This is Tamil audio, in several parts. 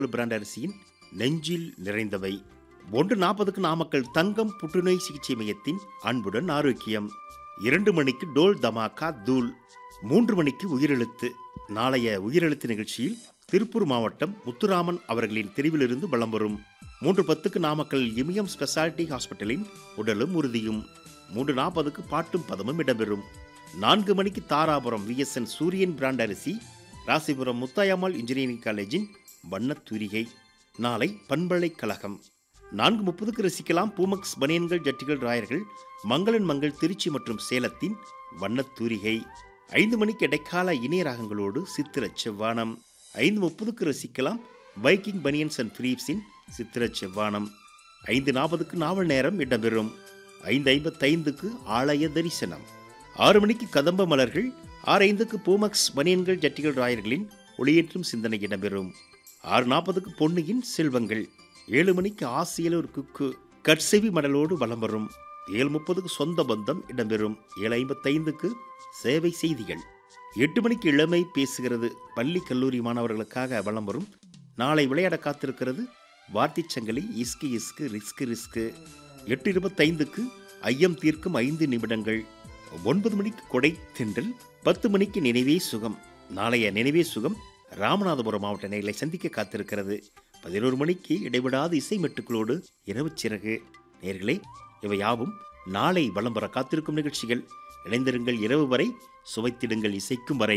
பிராண்ட் அரிசியின் நெஞ்சில் நிறைந்தவை. 1:40க்கு நாமக்கல் தங்கம் புற்றுநோய் சிகிச்சை மையத்தின் அன்புடன் ஆரோக்கியம். 2 மணிக்கு டோல் தமாக்கா தூள். 3 மணிக்கு உயிரெழுத்து. நாளைய உயிரெழுத்து நிகழ்ச்சியில் திருப்பூர் மாவட்டம் முத்துராமன் அவர்களின் தெரிவிலிருந்து வலம் வரும். 3:10க்கு நாமக்கல் இமயம் ஸ்பெஷாலிட்டி ஹாஸ்பிட்டலின் உடலும் உறுதியும். 3:40க்கு பாட்டும் பதமும் இடம்பெறும். 4 மணிக்கு தாராபுரம் VSN சூரியன் பிராண்ட் அரிசி, ராசிபுரம் முத்தாயம்மாள் இன்ஜினியரிங் காலேஜின் வண்ணத்தூரிகை. நாளை பண்பலைக்கழகம். 4:30க்கு ரசிக்கலாம் பூமக்ஸ் பனியன்கள் ஜட்டிகள் ராயர்கள் மங்களன் மங்கள் திருச்சி மற்றும் சேலத்தின் வண்ணத்தூரிகை. 5 மணிக்கு இடைக்கால இணைய ராகங்களோடு சித்திர செவ்வானம். 5:30க்கு ரசிக்கலாம் வைக்கிங் பனியன்ஸ் அண்ட் பிரீப்ஸின் சித்திர செவ்வானம். 5:40க்கு நாவல் நேரம் இடம்பெறும். 5:55க்கு ஆலய தரிசனம். 6 மணிக்கு கதம்ப மலர்கள். 6:05க்கு பூமக்ஸ் பனியன்கள் ஜட்டிகள் ராயர்களின் ஒளியேற்றும் சிந்தனை இடம்பெறும். 6:40க்கு பொன்னியின் செல்வங்கள். 7 மணிக்கு ஆசியலூர் குக்கு கட்செவி மடலோடு வலம் வரும். 7:30க்கு சொந்த பந்தம் இடம்பெறும். 7:55க்கு சேவை செய்திகள். 8 மணிக்கு இளமை பேசுகிறது பள்ளி கல்லூரி மாணவர்களுக்காக வலம் வரும். நாளை விளையாட காத்திருக்கிறது வார்த்தை சங்கிலி இஸ்கு இஸ்கு ரிஸ்கு ரிஸ்கு. 8:25க்கு ஐயம் தீர்க்கும் 5 நிமிடங்கள். 9 மணிக்கு கொடை தென்றல். 10 மணிக்கு நினைவே சுகம். நாளைய நினைவே சுகம் ராமநாதபுரம் மாவட்ட நேயர்களை சந்திக்க காத்திருக்கிறது. 11 மணிக்கு இடைவிடாத இசை மெட்டுக்களோடு இரவு சிறகு. நேயர்களே, இவை யாவும் நாளை வலம் வர காத்திருக்கும் நிகழ்ச்சிகள். இணைந்திருங்கள் இரவு வரை, சுவைத்திடுங்கள் இசைக்கும் வரை.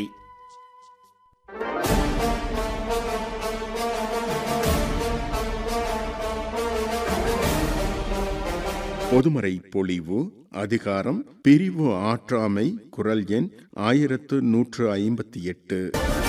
பொதுமறை பொழிவு அதிகாரம் பிரிவு ஆற்றாமை. குரல் எண் 1158.